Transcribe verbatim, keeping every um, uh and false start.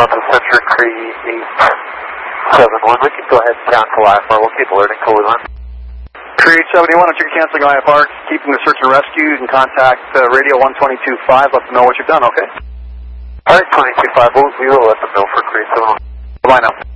Delta Center, Cree eight seven one. We can go ahead and cancel I F R. We'll keep alerting till we land. Cree eight seven one, if you're canceling I F R, keeping the search and rescue, you can contact uh, radio one twenty-two point five, let them know what you've done, okay? Alright, twenty-two point five, we'll, we will let them know for Cree seven one. Bye now.